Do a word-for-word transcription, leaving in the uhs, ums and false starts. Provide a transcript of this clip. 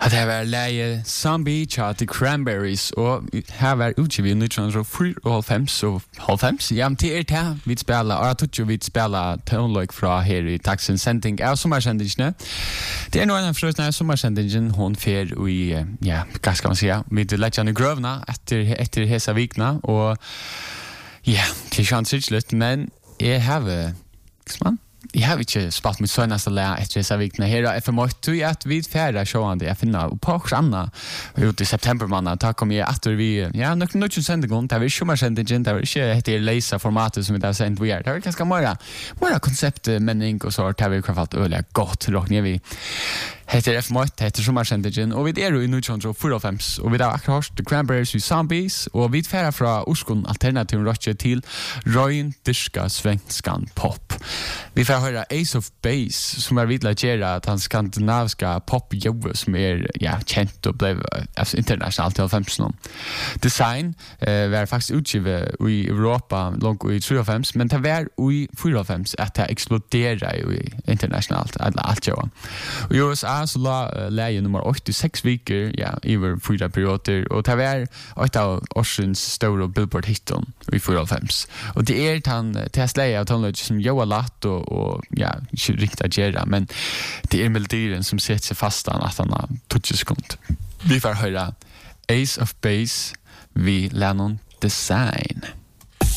Att det var läge Zombie Cha The Cranberries och här var utgivet nittonhundrafyrtiofem och halvfems. Ja, till er till vi spelar och jag tycker vi spelar tonlike från här i taxen sending av sommarsändningen. Det är nog en frösna sommarsändningen hon fer i ja, vad ska man säga, med läggan i grövna efter efter hesa vikna och ja, till chans lite men jag har man Jag har inte spalt mitt sönaste lä efter dessa vikna här och för mig tror jag att vi färra showande jag finner på Anna ut i september månad tack om jag efter vi ja nog nog sända gång där vi kommer sända igen där inte heter laser formatet som vi där sänt vi är det är ganska mera mera koncept men ink och så där vi kan falt öliga gott rock ner vi heter F Mott heter sommarsändningen och vi är i nittonhundrafyrtiofem och vi där akkurat The Cranberries with Zombies och vi färra från Oskon alternativ rock till Ryan Diska svenskan pop. Vi får höra Ace of Base som är vidla gera att han skandinaviska pop-jobb som är ja, känt och blev alltså, internationellt till halvfems. Design eh, var faktiskt utgivet i Europa långt i trehundrafem men det var i fyrtiofem att det exploderade i internationellt alla allt jag. Och i U S A så la läge nummer åttiosex veckor ja, över fyra perioder och det var ett av årsens stora Billboard-hitton i fyrtiofem. Och det är han Tesla av tonläge som Joa Latt och, och ja, inte riktigt gera men det är melodin som sätter sig fast att han har tjugo sekunder. Vi får höra Ace of Base vid Lennon Design.